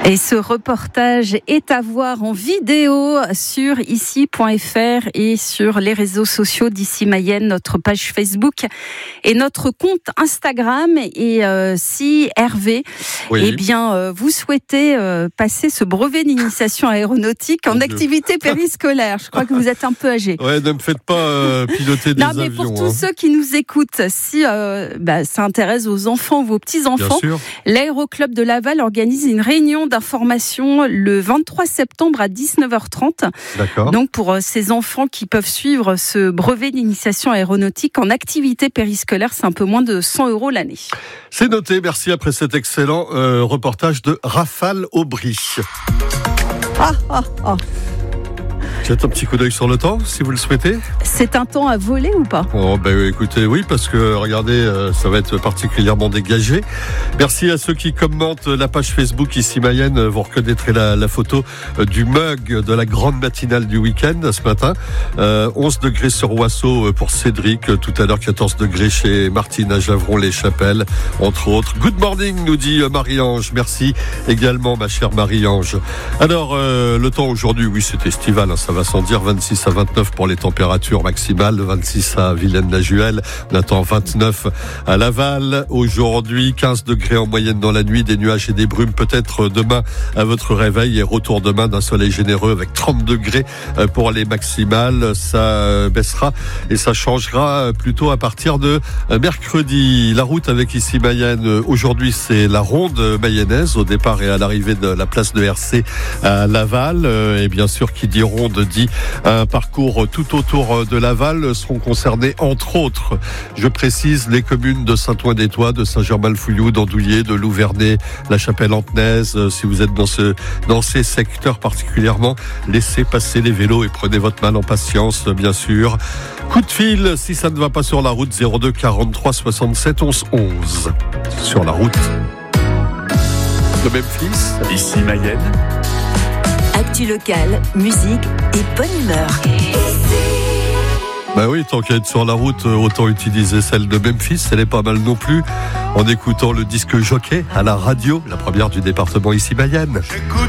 Et ce reportage est à voir en vidéo sur ici.fr et sur les réseaux sociaux d'Ici Mayenne, notre page Facebook et notre compte Instagram. Et si Hervé, vous souhaitez passer ce brevet d'initiation aéronautique en activité périscolaire, je crois que vous êtes un peu âgé. Ouais, ne me faites pas piloter des avions. Non, mais pour tous ceux qui nous écoutent, si ça intéresse vos enfants, vos petits-enfants, l'Aéroclub de Laval organise une réunion d'information le 23 septembre à 19h30. D'accord. Donc pour ces enfants qui peuvent suivre ce brevet d'initiation aéronautique en activité périscolaire, c'est un peu moins de 100 € l'année. C'est noté, merci après cet excellent reportage de Rafale Aubry. Jette un petit coup d'œil sur le temps, si vous le souhaitez. C'est un temps à voler ou pas ? Écoutez, oui, parce que regardez, ça va être particulièrement dégagé. Merci à ceux qui commentent la page Facebook Ici Mayenne. Vous reconnaîtrez la photo du mug de la grande matinale du week-end ce matin. 11 degrés sur Oisseau pour Cédric. Tout à l'heure, 14 degrés chez Martine à Javron-les-Chapelles, entre autres. Good morning, nous dit Marie-Ange. Merci également, ma chère Marie-Ange. Alors, le temps aujourd'hui, oui, c'est estival, ça va sans dire, 26 à 29 pour les températures maximales, 26 à Vilaine-la-Juhel, on attend 29 à Laval. Aujourd'hui, 15 degrés en moyenne dans la nuit, des nuages et des brumes peut-être demain à votre réveil et retour demain d'un soleil généreux avec 30 degrés pour les maximales. Ça baissera et ça changera plutôt à partir de mercredi. La route avec Ici Mayenne, aujourd'hui c'est la ronde mayonnaise au départ et à l'arrivée de la place de RC à Laval. Et bien sûr, qui dit ronde dit un parcours tout autour de Laval. Seront concernés entre autres, je précise, les communes de Saint-Ouen-des-Tois, de Saint-Germain-le-Fouillou, d'Andouillé, de Louvernet, la Chapelle-Antenaise. Si vous êtes dans ces secteurs particulièrement, laissez passer les vélos et prenez votre mal en patience, bien sûr. Coup de fil si ça ne va pas sur la route, 02 43 67 11 11. Sur la route de Memphis, Ici Mayenne. Actu locale, musique et bonne humeur. Oui, tant qu'à être sur la route, autant utiliser celle de Memphis, elle est pas mal non plus, en écoutant le disque jockey à la radio, la première du département Ici Mayenne.